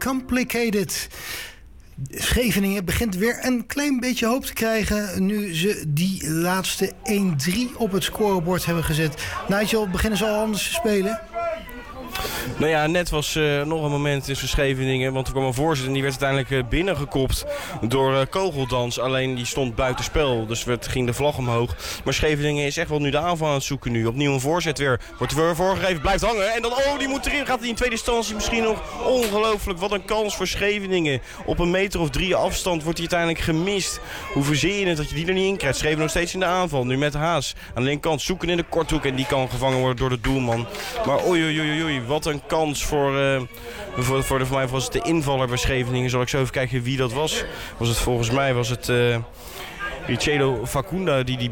Complicated. Scheveningen begint weer een klein beetje hoop te krijgen nu ze die laatste 1-3 op het scorebord hebben gezet. Nigel, beginnen ze al anders te spelen? Nou ja, net was nog een moment in Scheveningen. Want er kwam een voorzet en die werd uiteindelijk binnengekopt door Kogeldans. Alleen die stond buitenspel, dus ging de vlag omhoog. Maar Scheveningen is echt wel nu de aanval aan het zoeken nu. Opnieuw een voorzet weer. Wordt er weer voorgegeven, blijft hangen. En dan, die moet erin. Gaat hij in tweede instantie misschien nog. Ongelooflijk, wat een kans voor Scheveningen. Op een meter of 3 afstand wordt hij uiteindelijk gemist. Hoe verzin je het dat je die er niet in krijgt? Scheveningen nog steeds in de aanval. Nu met Haas aan de linkerkant. Zoeken in de korthoek en die kan gevangen worden door de doelman. Maar oei, wat een kans voor mij was het de invaller bij Scheveningen. Zal ik zo even kijken wie dat was. Volgens mij was het Richelo Facunda die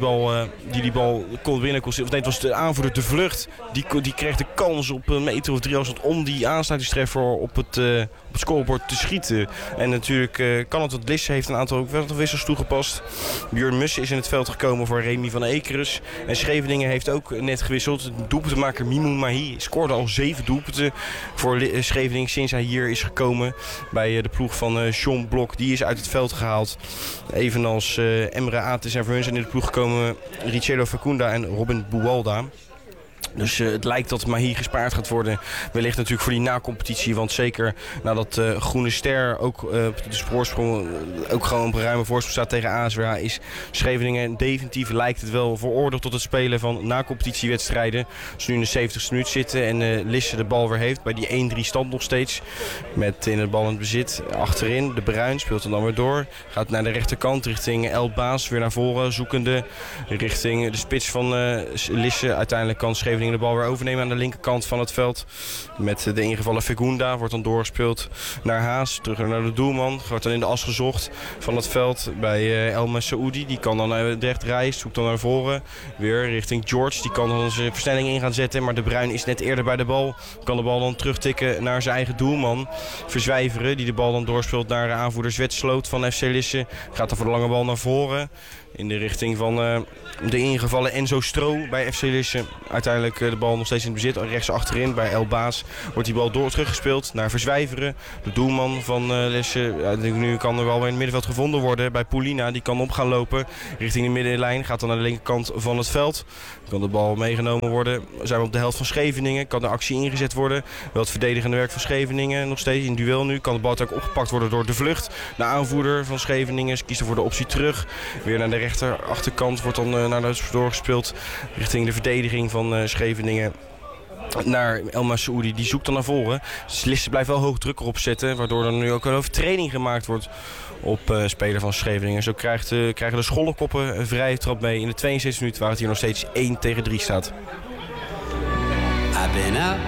bal kon binnen. Of nee, het was de aanvoerder De Vlucht. Die kreeg de kans op een meter of 3 afstand om die aansluitingstreffer op het scorebord te schieten. En natuurlijk kan het, want Lisse heeft een aantal wissels toegepast. Björn Mussen is in het veld gekomen voor Remy van Ekerus. En Scheveningen heeft ook net gewisseld. Doelpuntenmaker Mimoun Mahi scoorde al 7 doelpunten voor Scheveningen sinds hij hier is gekomen. Bij de ploeg van John Blok. Die is uit het veld gehaald. Evenals Emre Ates en voor hun zijn in de ploeg gekomen Richelo Facunda en Robin Buwalda. Dus het lijkt dat Mahi gespaard gaat worden. Wellicht natuurlijk voor die na-competitie. Want zeker nadat Groene Ster ook de voorsprong ook gewoon op een ruime voorsprong staat tegen ASWH, is Scheveningen definitief, lijkt het wel, veroordeeld tot het spelen van na-competitiewedstrijden. Als we nu in de 70ste minuut zitten en Lisse de bal weer heeft bij die 1-3 stand nog steeds. Met in het bal in het bezit achterin. De Bruin speelt hem dan weer door. Gaat naar de rechterkant richting El Baas. Weer naar voren zoekende richting de spits van Lisse. Uiteindelijk kan Scheveningen de bal weer overnemen aan de linkerkant van het veld. Met de ingevallen Fegunda wordt dan doorgespeeld naar Haas. Terug naar de doelman. Wordt dan in de as gezocht van het veld bij El Saoudi. Die kan dan recht rijden. Zoekt dan naar voren. Weer richting George. Die kan dan zijn versnelling in gaan zetten. Maar de Bruin is net eerder bij de bal. Kan de bal dan terugtikken naar zijn eigen doelman. Verzwijveren. Die de bal dan doorspeelt naar de aanvoerder Zwetsloot van FC Lisse. Gaat dan voor de lange bal naar voren. In de richting van de ingevallen Enzo Stro bij FC Lisse. Uiteindelijk de bal nog steeds in het bezit. Rechts achterin bij El Baas wordt die bal teruggespeeld naar Verzwijveren. De doelman van Lisse. Nu kan er wel weer in het middenveld gevonden worden bij Polina. Die kan op gaan lopen richting de middenlijn. Gaat dan naar de linkerkant van het veld. Kan de bal meegenomen worden. Zijn we op de helft van Scheveningen. Kan de actie ingezet worden. Wel het verdedigende werk van Scheveningen. Nog steeds in duel nu. Kan de bal ook opgepakt worden door De Vlucht. De aanvoerder van Scheveningen kiest er voor de optie terug. Weer naar de rechter achterkant wordt dan naar de doorgespeeld richting de verdediging van Scheveningen. Naar El Masoudi, die zoekt dan naar voren. Dus Lisse blijft wel hoog druk erop zetten, waardoor er nu ook een overtreding gemaakt wordt op speler van Scheveningen. Zo krijgen de Schollekoppen een vrije trap mee in de 72 minuut, waar het hier nog steeds 1-3 staat. I've been out